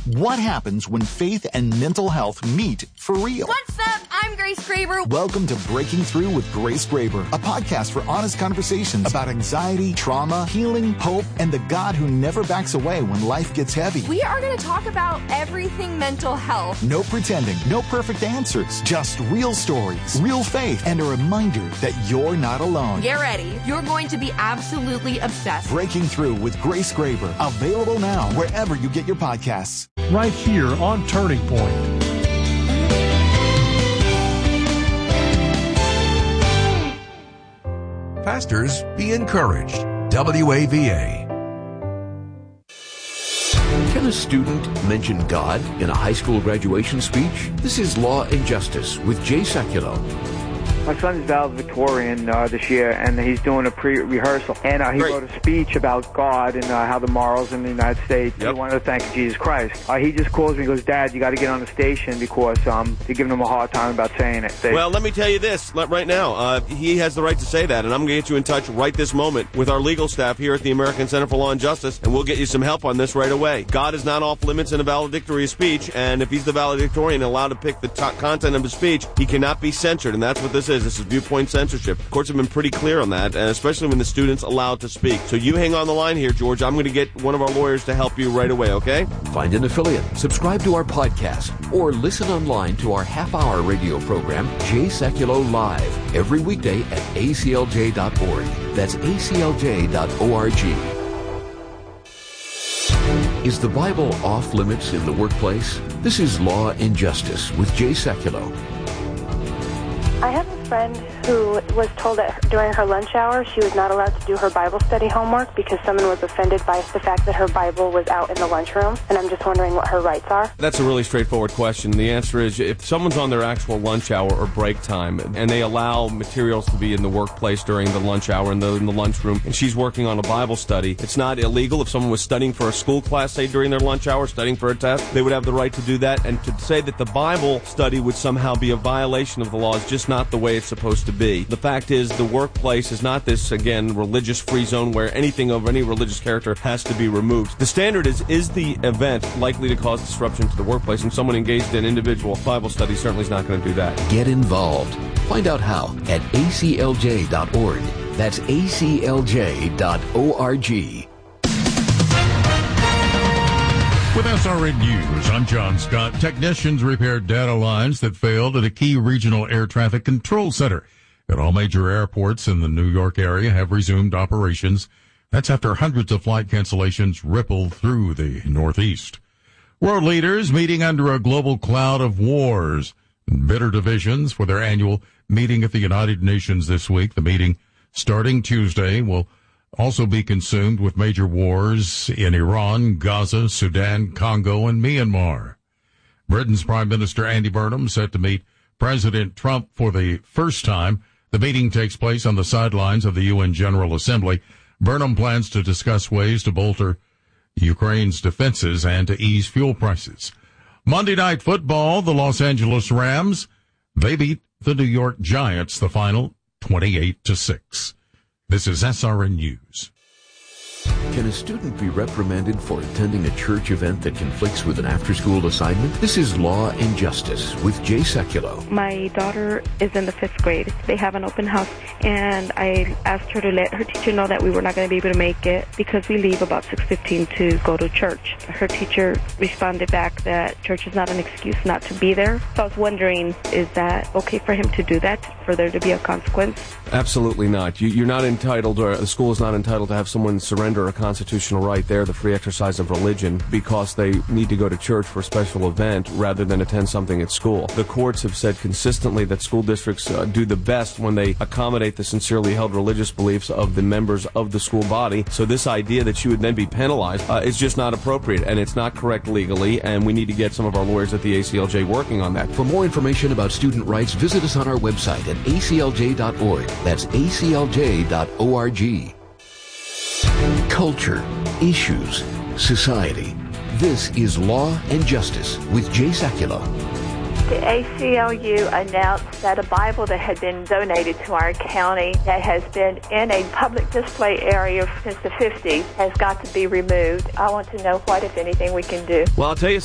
What happens when faith and mental health meet for real? What's up? I'm Grace Graber. Welcome to Breaking Through with Grace Graber, a podcast for honest conversations about anxiety, trauma, healing, hope, and the God who never backs away when life gets heavy. We are going to talk about everything mental health. No pretending, no perfect answers, just real stories, real faith, and a reminder that you're not alone. Get ready. You're going to be absolutely obsessed. Breaking Through with Grace Graber, available now wherever you get your podcasts. Right here on Turning Point. Pastors, be encouraged. WAVA. Can a student mention God in a high school graduation speech? This is Law and Justice with Jay Sekulow. My son's valedictorian this year, and he's doing a pre-rehearsal. And he wrote a speech about God and how the morals in the United States. He wanted to thank Jesus Christ. He just calls me and goes, Dad, you got to get on the station because they're giving him a hard time about saying it. Well, let me tell you this right now. He has the right to say that, and I'm going to get you in touch right this moment with our legal staff here at the American Center for Law and Justice, and we'll get you some help on this right away. God is not off limits in a valedictory speech, and if he's the valedictorian allowed to pick the content of his speech, he cannot be censored, and that's what this is. This is viewpoint censorship. Courts have been pretty clear on that, and especially when the student's allowed to speak. So you hang on the line here, George. I'm going to get one of our lawyers to help you right away, okay? Find an affiliate, subscribe to our podcast, or listen online to our half-hour radio program, Jay Sekulow Live, every weekday at aclj.org. That's aclj.org. Is the Bible off limits in the workplace? This is Law and Justice with Jay Sekulow. I have a friend who was told that during her lunch hour she was not allowed to do her Bible study homework because someone was offended by the fact that her Bible was out in the lunchroom, and I'm just wondering what her rights are. That's a really straightforward question. The answer is if someone's on their actual lunch hour or break time and they allow materials to be in the workplace during the lunch hour in the lunchroom and she's working on a Bible study, it's not illegal. If someone was studying for a school class, say during their lunch hour, studying for a test, they would have the right to do that. And to say that the Bible study would somehow be a violation of the law is just not the way it's supposed to be. The fact is the workplace is not this, again, religious free zone where anything of any religious character has to be removed. The standard is the event likely to cause disruption to the workplace, and someone engaged in individual Bible study certainly is not going to do that. Get involved. Find out how at aclj.org. That's aclj.org. With SRN News, I'm John Scott. Technicians repaired data lines that failed at a key regional air traffic control center. At all major airports in the New York area have resumed operations. That's after hundreds of flight cancellations rippled through the Northeast. World leaders meeting under a global cloud of wars and bitter divisions for their annual meeting at the United Nations this week. The meeting, starting Tuesday, will also be consumed with major wars in Iran, Gaza, Sudan, Congo, and Myanmar. Britain's Prime Minister Andy Burnham set to meet President Trump for the first time. The meeting takes place on the sidelines of the UN General Assembly. Burnham plans to discuss ways to bolster Ukraine's defenses and to ease fuel prices. Monday Night Football, the Los Angeles Rams, they beat the New York Giants, the final 28-6. This is SRN News. Can a student be reprimanded for attending a church event that conflicts with an after-school assignment? This is Law and Justice with Jay Sekulow. My daughter is in the 5th grade. They have an open house, and I asked her to let her teacher know that we were not going to be able to make it because we leave about 6:15 to go to church. Her teacher responded back that church is not an excuse not to be there. So I was wondering, is that okay for him to do that, for there to be a consequence? Absolutely not. You're not entitled, or the school is not entitled to have someone surrender a constitutional right there, the free exercise of religion, because they need to go to church for a special event rather than attend something at school. The courts have said consistently that school districts do the best when they accommodate the sincerely held religious beliefs of the members of the school body. So this idea that you would then be penalized is just not appropriate, and it's not correct legally, and we need to get some of our lawyers at the ACLJ working on that. For more information about student rights, visit us on our website at aclj.org. That's aclj.org. Culture, issues, society. This is Law and Justice with Jay Sekulow. The ACLU announced that a Bible that had been donated to our county that has been in a public display area since the 50s has got to be removed. I want to know what, if anything, we can do. Well, I'll tell you